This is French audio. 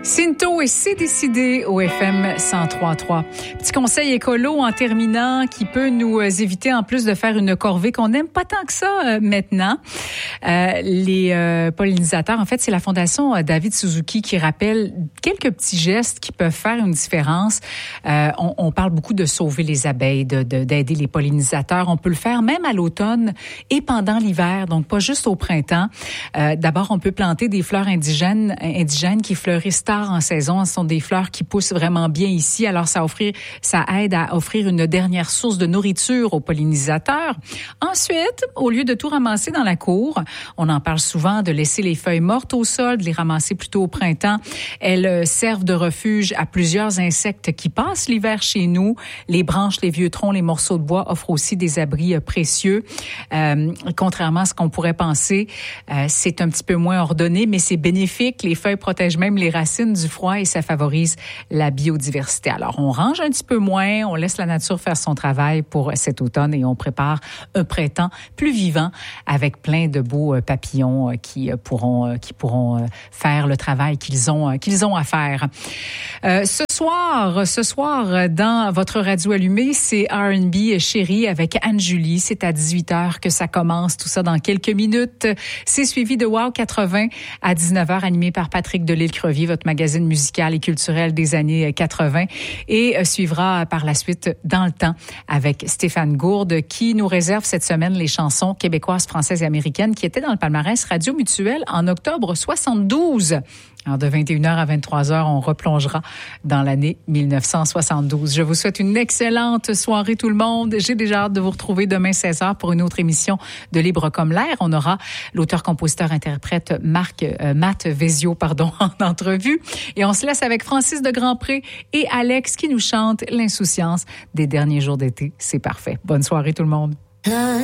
Cinto et c'est décidé au FM 103.3. Petit conseil écolo en terminant qui peut nous éviter en plus de faire une corvée qu'on n'aime pas tant que ça maintenant. Les pollinisateurs, en fait, c'est la Fondation David Suzuki qui rappelle quelques petits gestes qui peuvent faire une différence. On parle beaucoup de sauver les abeilles, d'aider les pollinisateurs. On peut le faire même à l'automne et pendant l'hiver, donc pas juste au printemps. D'abord, on peut planter des fleurs indigènes qui fleurissent tard en saison. Ce sont des fleurs qui poussent vraiment bien ici. Alors, ça aide à offrir une dernière source de nourriture aux pollinisateurs. Ensuite, au lieu de tout ramasser dans la cour, on en parle souvent de laisser les feuilles mortes au sol, de les ramasser plutôt au printemps. Elles servent de refuge à plusieurs insectes qui passent l'hiver chez nous. Les branches, les vieux troncs, les morceaux de bois offrent aussi des abris précieux. Contrairement à ce qu'on pourrait penser, c'est un petit peu moins ordonné, mais c'est bénéfique. Les feuilles protègent même les racines du froid et ça favorise la biodiversité. Alors, on range un petit peu moins, on laisse la nature faire son travail pour cet automne et on prépare un printemps plus vivant avec plein de beaux papillons qui pourront faire le travail qu'ils ont à faire. Ce soir, dans votre radio allumée, c'est R&B Chérie avec Anne-Julie. C'est à 18h que ça commence, tout ça dans quelques minutes. C'est suivi de Wow 80 à 19h, animé par Patrick Delisle-Crevier, votre magazine musical et culturel des années 80. Et suivra par la suite Dans le temps avec Stéphane Gourde qui nous réserve cette semaine les chansons québécoises, françaises et américaines qui étaient dans le palmarès Radio Mutuel en octobre 72. Alors, de 21h à 23h, on replongera dans l'année 1972. Je vous souhaite une excellente soirée, tout le monde. J'ai déjà hâte de vous retrouver demain 16h pour une autre émission de Libre comme l'air. On aura l'auteur-compositeur-interprète Matt Vezio, en entrevue. Et on se laisse avec Francis de Grandpré et Alex qui nous chantent l'insouciance des derniers jours d'été. C'est parfait. Bonne soirée, tout le monde.